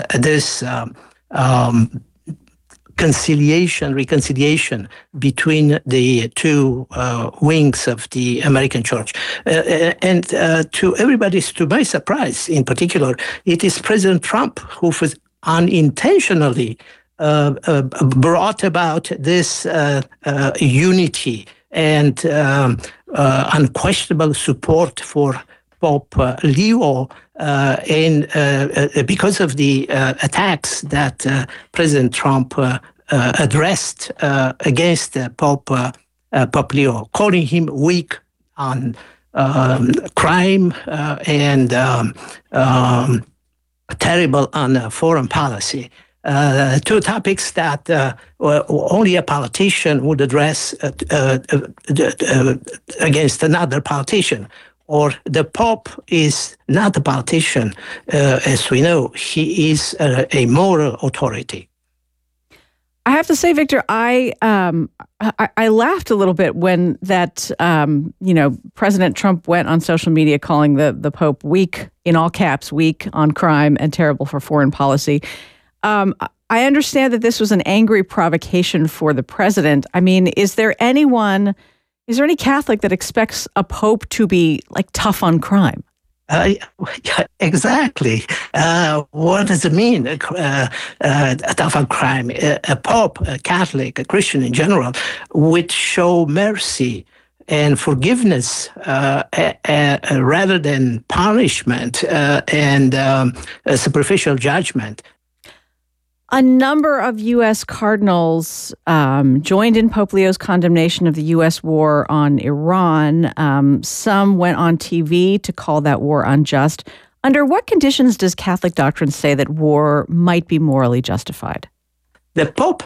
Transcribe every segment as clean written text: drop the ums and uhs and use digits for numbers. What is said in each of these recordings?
this reconciliation between the two wings of the American church. And to my surprise in particular, it is President Trump who was unintentionally brought about this unity and unquestionable support for Pope Leo, and because of the attacks that President Trump addressed against Pope Leo, calling him weak on crime and terrible on foreign policy. Two topics that only a politician would address against another politician. Or the Pope is not a politician, as we know. He is a moral authority. I have to say, Victor, I laughed a little bit when that President Trump went on social media calling the Pope weak, in all caps, weak on crime and terrible for foreign policy. I understand that this was an angry provocation for the president. I mean, is there any Catholic that expects a pope to be tough on crime? Exactly. What does it mean, tough on crime? A pope, a Catholic, a Christian in general, would show mercy and forgiveness rather than punishment and superficial judgment. A number of U.S. cardinals joined in Pope Leo's condemnation of the U.S. war on Iran. Some went on TV to call that war unjust. Under what conditions does Catholic doctrine say that war might be morally justified? The Pope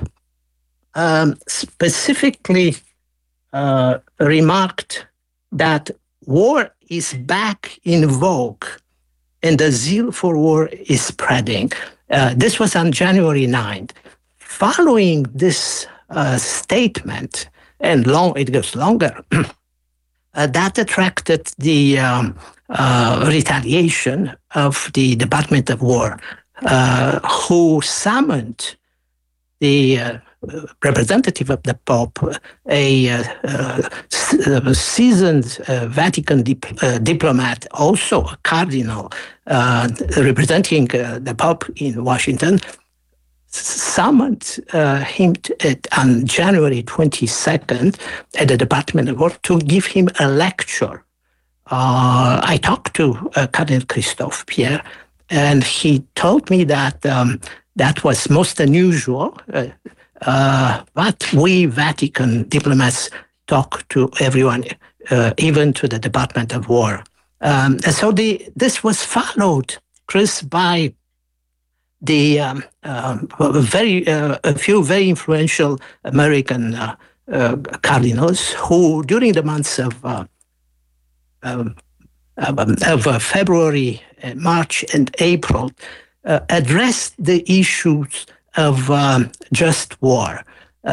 specifically remarked that war is back in vogue and the zeal for war is spreading. This was on January 9th. Following this statement, and it goes longer, that attracted the retaliation of the Department of War, who summoned the representative of the Pope, a seasoned Vatican diplomat, also a cardinal representing the Pope in Washington, summoned him on January 22nd at the Department of War to give him a lecture. I talked to Cardinal Christophe Pierre, and he told me that that was most unusual. But we Vatican diplomats talk to everyone, even to the Department of War. So this was followed, Chris, by the a few very influential American cardinals who, during the months of February, March, and April, addressed the issues of just war.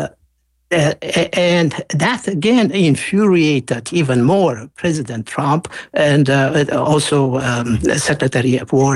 And that, again, infuriated even more President Trump and also Secretary of War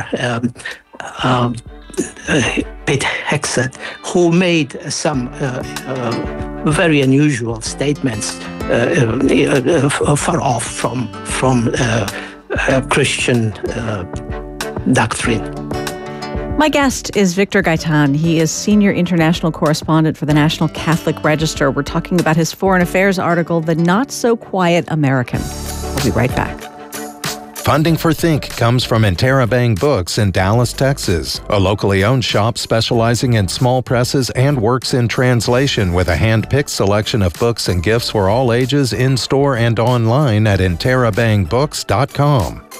Pete Hegseth, who made some very unusual statements far off from Christian doctrine. My guest is Victor Gaitan. He is Senior International Correspondent for the National Catholic Register. We're talking about his Foreign Affairs article, The Not So Quiet American. We'll be right back. Funding for Think comes from Interabang Books in Dallas, Texas, a locally owned shop specializing in small presses and works in translation with a hand-picked selection of books and gifts for all ages in-store and online at interabangbooks.com.